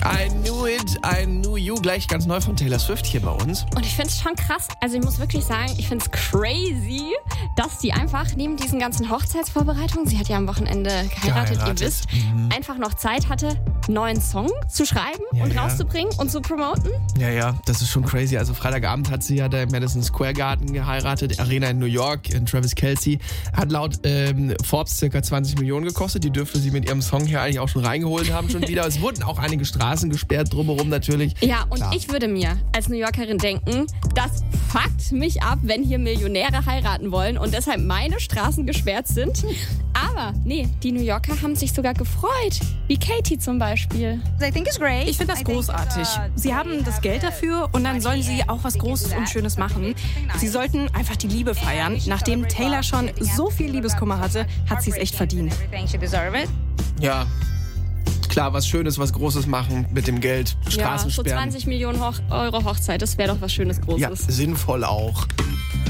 I knew it, I knew you. Gleich ganz neu von Taylor Swift hier bei uns. Und ich finde es schon krass. Also ich muss wirklich sagen, ich finde es crazy, dass die einfach neben diesen ganzen Hochzeitsvorbereitungen, sie hat ja am Wochenende geheiratet, ihr wisst, einfach noch Zeit hatte, einen neuen Song zu schreiben und rauszubringen und zu promoten. Ja, das ist schon crazy. Also Freitagabend hat sie ja da im Madison Square Garden geheiratet, Arena in New York, in Travis Kelce. Hat laut Forbes ca. 20 Millionen gekostet. Die dürfte sie mit ihrem Song hier eigentlich auch schon reingeholt haben schon wieder. Es wurden auch einige Straßen gesperrt drumherum natürlich. Ja, und ich würde mir als New Yorkerin denken, das fuckt mich ab, wenn hier Millionäre heiraten wollen und deshalb meine Straßen gesperrt sind. Aber nee, die New Yorker haben sich sogar gefreut. Wie Katie zum Beispiel. Ich finde das großartig. Sie haben das Geld dafür und dann sollen sie auch was Großes und Schönes machen. Sie sollten einfach die Liebe feiern. Nachdem Taylor schon so viel Liebeskummer hatte, hat sie es echt verdient. Ja, klar, was Schönes, was Großes machen mit dem Geld. Straßen so sperren. 20 Millionen Euro Hochzeit, das wäre doch was Schönes, Großes. Ja, sinnvoll auch.